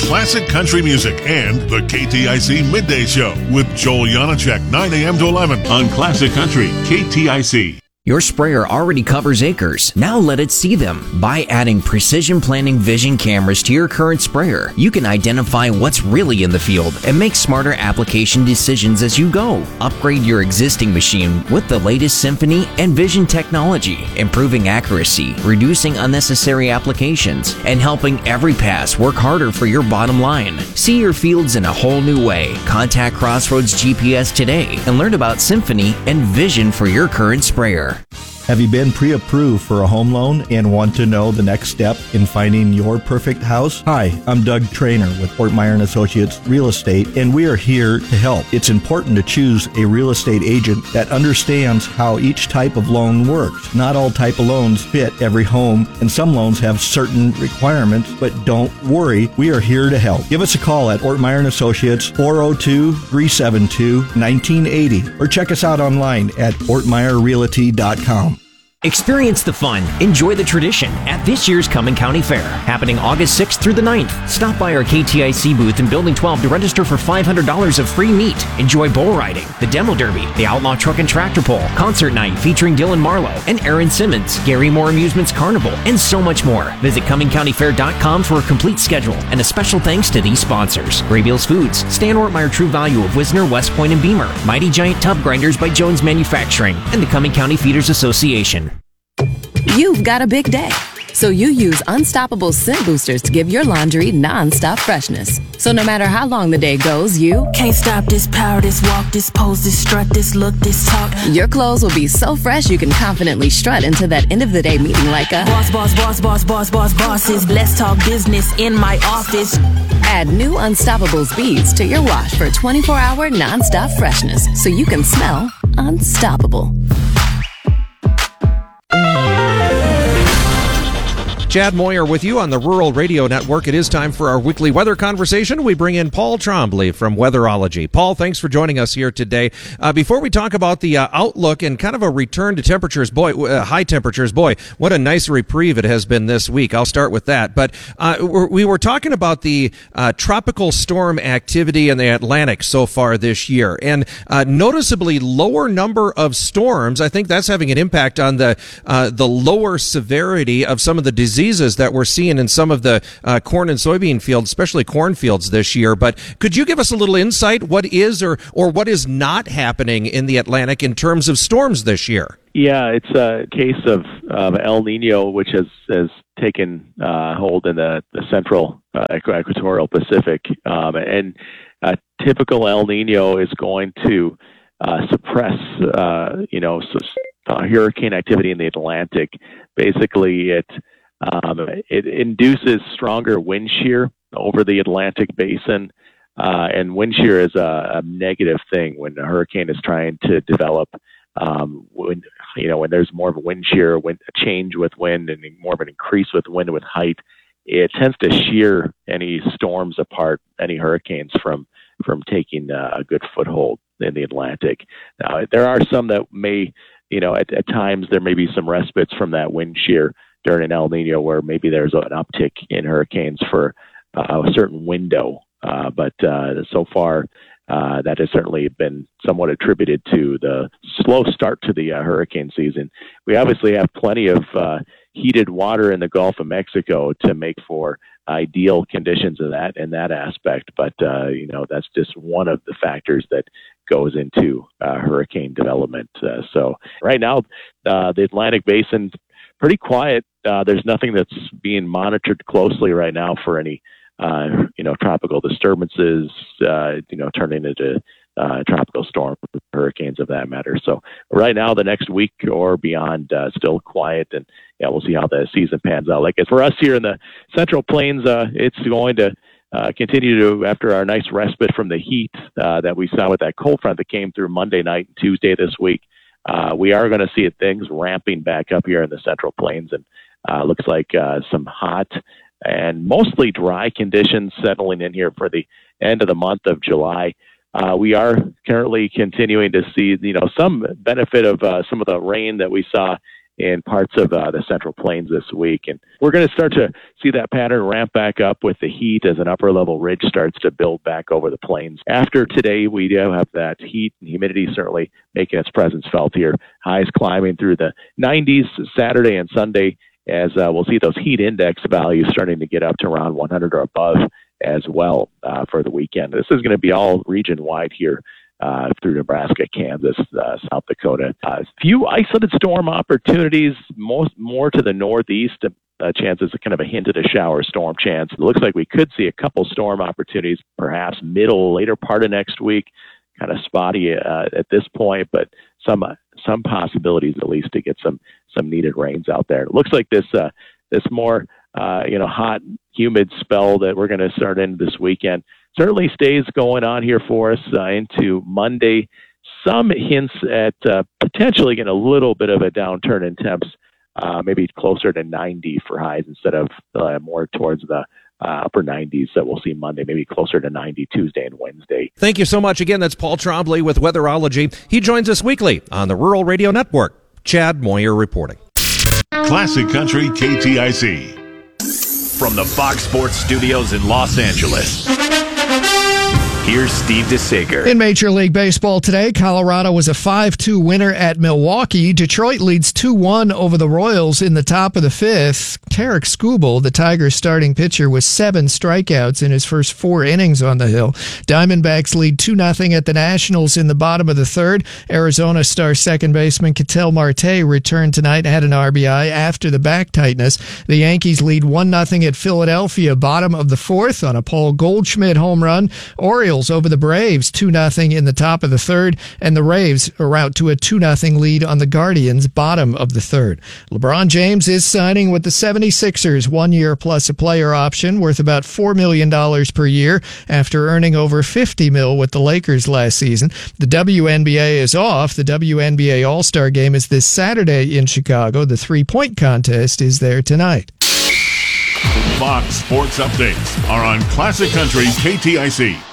classic country music, and the KTIC Midday Show with Joel Janacek, 9 a.m. to 11 on Classic Country, KTIC. Your sprayer already covers acres. Now let it see them. By adding Precision Planting Vision cameras to your current sprayer, you can identify what's really in the field and make smarter application decisions as you go. Upgrade your existing machine with the latest Symphony and Vision technology, improving accuracy, reducing unnecessary applications, and helping every pass work harder for your bottom line. See your fields in a whole new way. Contact Crossroads GPS today and learn about Symphony and Vision for your current sprayer. Have you been pre-approved for a home loan and want to know the next step in finding your perfect house? Hi, I'm Doug Trainer with Ortmeyer & Associates Real Estate, and we are here to help. It's important to choose a real estate agent that understands how each type of loan works. Not all type of loans fit every home, and some loans have certain requirements, but don't worry, we are here to help. Give us a call at Ortmeyer & Associates, 402-372-1980, or check us out online at ortmeyerrealty.com. Experience the fun, enjoy the tradition at this year's Cumming County Fair, happening August 6th through the 9th. Stop by our KTIC booth in Building 12 to register for $500 of free meat. Enjoy bull riding, the demo derby, the outlaw truck and tractor pull, concert night featuring Dylan Marlowe and Aaron Simmons, Gary Moore Amusements Carnival, and so much more. Visit CummingCountyFair.com for a complete schedule, and a special thanks to these sponsors: Graybeals Foods, Stan Ortmeyer True Value of Wisner, West Point, and Beamer, Mighty Giant Tub Grinders by Jones Manufacturing, and the Cumming County Feeders Association. You've got a big day, so you use Unstoppable Scent Boosters to give your laundry non-stop freshness. So no matter how long the day goes, you can't stop this power, this walk, this pose, this strut, this look, this talk. Your clothes will be so fresh you can confidently strut into that end of the day meeting like a bosses. Let's talk business in my office. Add new Unstoppables beads to your wash for 24-hour non-stop freshness, so you can smell unstoppable. Chad Moyer with you on the Rural Radio Network. It is time for our weekly weather conversation. We bring in Paul Trombley from Weatherology. Paul, thanks for joining us here today. Before we talk about the outlook and kind of a return to temperatures, high temperatures, what a nice reprieve it has been this week. I'll start with that. But we were talking about the tropical storm activity in the Atlantic so far this year, and noticeably lower number of storms. I think that's having an impact on the lower severity of some of the diseases that we're seeing in some of the corn and soybean fields, especially cornfields this year. But could you give us a little insight what is or what is not happening in the Atlantic in terms of storms this year? Yeah, it's a case of El Nino, which has taken hold in the central equatorial Pacific. And typical El Nino is going to suppress, hurricane activity in the Atlantic. Basically, it induces stronger wind shear over the Atlantic basin, and wind shear is a negative thing when a hurricane is trying to develop. When there's more of a wind shear, a change with wind, and more of an increase with wind with height, it tends to shear any storms apart, any hurricanes from taking a good foothold in the Atlantic. Now, there are some that may, at times there may be some respites from that wind shear during an El Nino where maybe there's an uptick in hurricanes for a certain window. But so far, that has certainly been somewhat attributed to the slow start to the hurricane season. We obviously have plenty of heated water in the Gulf of Mexico to make for ideal conditions in that aspect. But, that's just one of the factors that goes into hurricane development. So right now, the Atlantic Basin, pretty quiet. There's nothing that's being monitored closely right now for any, tropical disturbances, turning into tropical storms, hurricanes of that matter. So right now, the next week or beyond, still quiet, and we'll see how the season pans out. Like for us here in the Central Plains, it's going to continue to, after our nice respite from the heat that we saw with that cold front that came through Monday night and Tuesday this week. We are going to see things ramping back up here in the Central Plains, and looks like some hot and mostly dry conditions settling in here for the end of the month of July. We are currently continuing to see, some benefit of some of the rain that we saw in parts of the Central Plains this week. And we're going to start to see that pattern ramp back up with the heat as an upper-level ridge starts to build back over the plains. After today, we do have that heat and humidity certainly making its presence felt here. Highs climbing through the 90s Saturday and Sunday, as we'll see those heat index values starting to get up to around 100 or above as well for the weekend. This is going to be all region-wide here through Nebraska, Kansas, South Dakota. Few isolated storm opportunities, more to the northeast. Chances of kind of a hint at a shower storm chance. It looks like we could see a couple storm opportunities, perhaps later part of next week. Kind of spotty at this point, but some possibilities at least to get some needed rains out there. It looks like this more hot, humid spell that we're going to start in this weekend certainly stays going on here for us into Monday. Some hints at potentially getting a little bit of a downturn in temps, maybe closer to 90 for highs instead of more towards the upper 90s that we'll see Monday, maybe closer to 90 Tuesday and Wednesday. Thank you so much. Again, that's Paul Trombley with Weatherology. He joins us weekly on the Rural Radio Network. Chad Moyer reporting. Classic Country KTIC. From the Fox Sports Studios in Los Angeles, here's Steve DeSager. In Major League Baseball today, Colorado was a 5-2 winner at Milwaukee. Detroit leads 2-1 over the Royals in the top of the fifth. Tarek Skubal, the Tigers' starting pitcher, with 7 strikeouts in his first 4 innings on the hill. Diamondbacks lead 2-0 at the Nationals in the bottom of the third. Arizona star second baseman Ketel Marte returned tonight and had an RBI after the back tightness. The Yankees lead 1-0 at Philadelphia, bottom of the fourth, on a Paul Goldschmidt home run. Orioles over the Braves 2-0 in the top of the third, and the Raves are out to a 2-0 lead on the Guardians, bottom of the third. LeBron James is signing with the 76ers, 1 year plus a player option worth about $4 million per year after earning over $50 million with the Lakers last season. The WNBA is off. The WNBA All-Star Game is this Saturday in Chicago. The three-point contest is there tonight. Fox Sports Updates are on Classic Country KTIC.